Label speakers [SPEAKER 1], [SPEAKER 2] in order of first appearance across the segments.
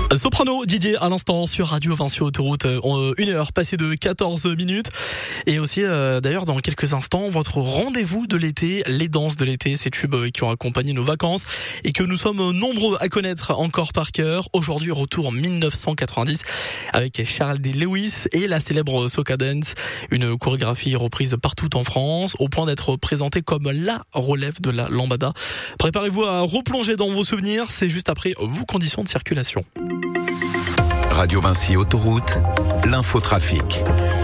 [SPEAKER 1] Soprano, Didier à l'instant sur Radio Vinci Autoroute, 1 heure passée de 14 minutes. Et aussi d'ailleurs dans quelques instants, votre rendez-vous de l'été, les danses de l'été, ces tubes qui ont accompagné nos vacances et que nous sommes nombreux à connaître encore par cœur. Aujourd'hui, retour en 1990 avec Charles D. Lewis et la célèbre Soca Dance, une chorégraphie reprise partout en France au point d'être présentée comme la relève de la lambada. Préparez-vous à replonger dans vos souvenirs, c'est juste après vos conditions de circulation.
[SPEAKER 2] Radio Vinci Autoroute, l'infotrafic.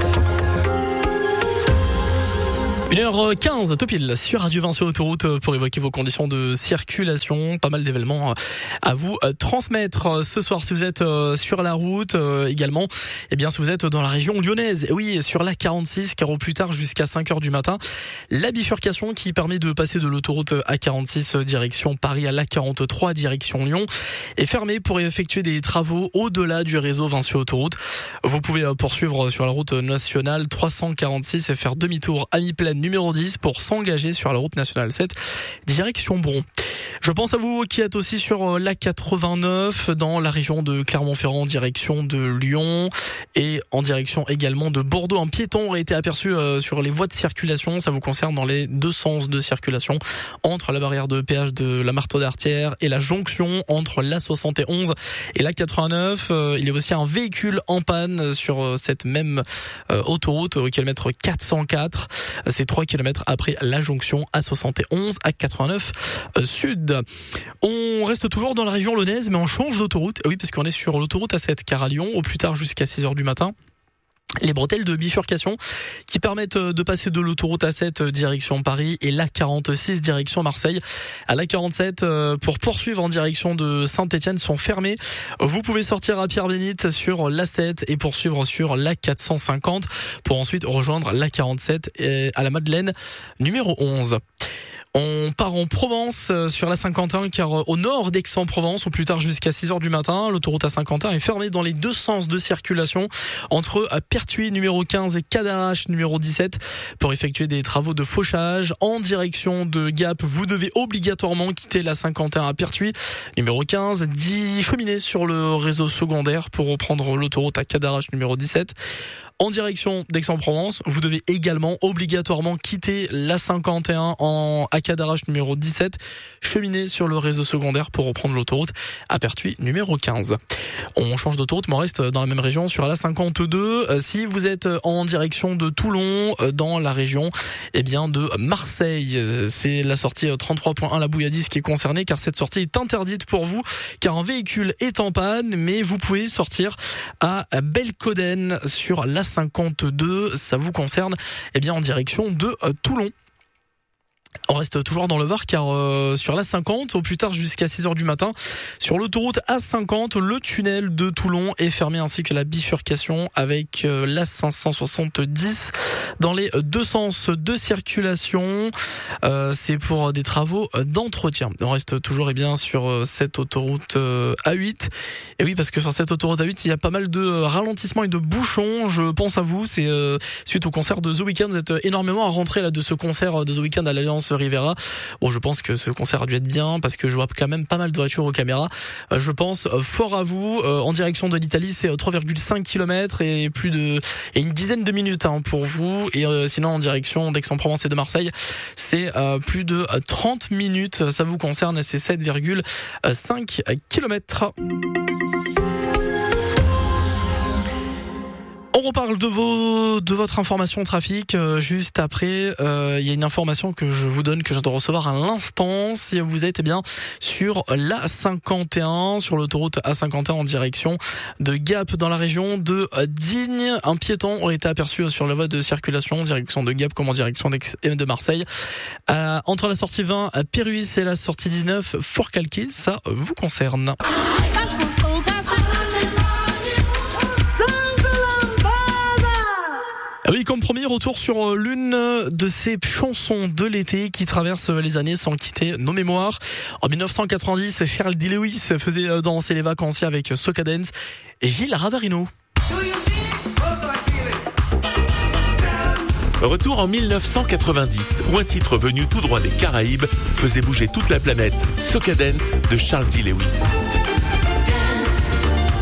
[SPEAKER 1] 1h15, tout pile, sur Radio Vinci Autoroute pour évoquer vos conditions de circulation. Pas mal d'événements à vous transmettre ce soir si vous êtes sur la route. Également, eh bien, si vous êtes dans la région lyonnaise. Oui, sur la 46, car au plus tard jusqu'à 5h du matin, la bifurcation qui permet de passer de l'autoroute A46 direction Paris à l'A43 direction Lyon est fermée pour effectuer des travaux au-delà du réseau Vinci Autoroute. Vous pouvez poursuivre sur la route nationale 346 et faire demi-tour à mi-plaine numéro 10 pour s'engager sur la route nationale 7 direction Bron. Je pense à vous qui êtes aussi sur l'A89 dans la région de Clermont-Ferrand en direction de Lyon et en direction également de Bordeaux. Un piéton aurait été aperçu sur les voies de circulation. Ça vous concerne dans les deux sens de circulation entre la barrière de péage de la Marteau d'Artière et la jonction entre l'A71 et l'A89. Il y a aussi un véhicule en panne sur cette même autoroute au kilomètre 404. C'est 3 km après la jonction A71 à 89 Sud. On reste toujours dans la région lyonnaise, mais on change d'autoroute. Oui, parce qu'on est sur l'autoroute A7 car à Lyon, au plus tard jusqu'à 6h du matin. Les bretelles de bifurcation qui permettent de passer de l'autoroute A7 direction Paris et l'A46 direction Marseille. À l'A47 pour poursuivre en direction de Saint-Étienne sont fermées. Vous pouvez sortir à Pierre-Bénite sur l'A7 et poursuivre sur l'A450 pour ensuite rejoindre l'A47 et à la Madeleine numéro 11. On part en Provence sur la Saint-Quentin car au nord d'Aix-en-Provence, au plus tard jusqu'à 6h du matin, l'autoroute A51 est fermée dans les deux sens de circulation entre Pertuis numéro 15 et Cadarache numéro 17 pour effectuer des travaux de fauchage. En direction de Gap, vous devez obligatoirement quitter la Saint-Quentin à Pertuis numéro 15, 10 cheminer sur le réseau secondaire pour reprendre l'autoroute à Cadarache numéro 17. En direction d'Aix-en-Provence, vous devez également obligatoirement quitter la 51 à Cadarache numéro 17, cheminer sur le réseau secondaire pour reprendre l'autoroute à Pertuis numéro 15. On change d'autoroute, mais on reste dans la même région sur la 52. Si vous êtes en direction de Toulon, dans la région de Marseille, c'est la sortie 33.1 la Bouilladis qui est concernée car cette sortie est interdite pour vous car un véhicule est en panne, mais vous pouvez sortir à Belcoden sur la 52, ça vous concerne en direction de Toulon. On reste toujours dans le Var car sur la 50, au plus tard jusqu'à 6h du matin, sur l'autoroute A50, le tunnel de Toulon est fermé ainsi que la bifurcation avec la 570 dans les deux sens de circulation. C'est pour des travaux d'entretien. On reste toujours sur cette autoroute A8. Et oui, parce que sur cette autoroute A8, il y a pas mal de ralentissements et de bouchons. Je pense à vous, c'est suite au concert de The Weeknd. Vous êtes énormément à rentrer là de ce concert de The Weeknd à l'Alliance Rivera. Bon, je pense que ce concert a dû être bien parce que je vois quand même pas mal de voitures aux caméras. Je pense fort à vous. En direction de l'Italie, c'est 3,5 km et une dizaine de minutes pour vous. Et sinon, en direction d'Aix-en-Provence et de Marseille, c'est plus de 30 minutes. Ça vous concerne, c'est 7,5 km. On reparle de votre information trafic juste après. Il y a une information que je vous donne, que je dois recevoir à l'instant. Si vous êtes sur l'A51, sur l'autoroute A51 en direction de Gap dans la région de Digne, un piéton aurait été aperçu sur la voie de circulation en direction de Gap comme en direction de Marseille. Entre la sortie 20 à Péruis et la sortie 19 Fort-Calquier, ça vous concerne. Oui, comme promis, retour sur l'une de ces chansons de l'été qui traversent les années sans quitter nos mémoires. En 1990, Charles D. Lewis faisait danser les vacanciers avec Soca Dance et Gilles Ravarino.
[SPEAKER 3] Retour en 1990, où un titre venu tout droit des Caraïbes faisait bouger toute la planète. Soca Dance de Charles D. Lewis.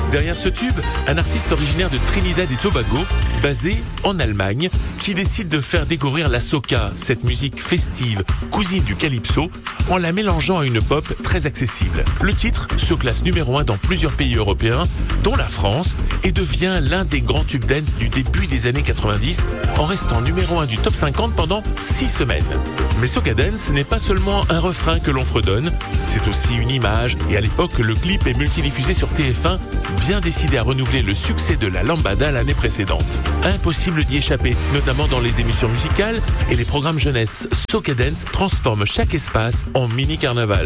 [SPEAKER 3] Derrière ce tube, un artiste originaire de Trinidad et Tobago, basé en Allemagne, qui décide de faire découvrir la soca, cette musique festive, cousine du calypso, en la mélangeant à une pop très accessible. Le titre se classe numéro 1 dans plusieurs pays européens, dont la France, et devient l'un des grands tubes dance du début des années 90, en restant numéro 1 du top 50 pendant 6 semaines. Mais soca dance n'est pas seulement un refrain que l'on fredonne, c'est aussi une image, et à l'époque, le clip est multidiffusé sur TF1, bien décidé à renouveler le succès de la lambada l'année précédente. Impossible d'y échapper, notamment dans les émissions musicales et les programmes jeunesse. Soca Dance transforme chaque espace en mini-carnaval.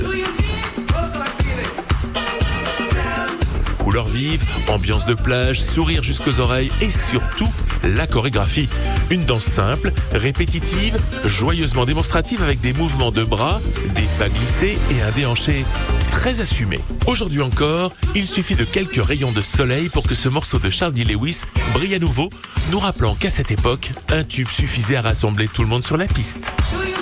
[SPEAKER 3] Couleurs vives, ambiance de plage, sourire jusqu'aux oreilles et surtout la chorégraphie. Une danse simple, répétitive, joyeusement démonstrative avec des mouvements de bras, des pas glissés et un déhanché très assumé. Aujourd'hui encore, il suffit de quelques rayons de soleil pour que ce morceau de Charles D. Lewis brille à nouveau, nous rappelant qu'à cette époque, un tube suffisait à rassembler tout le monde sur la piste.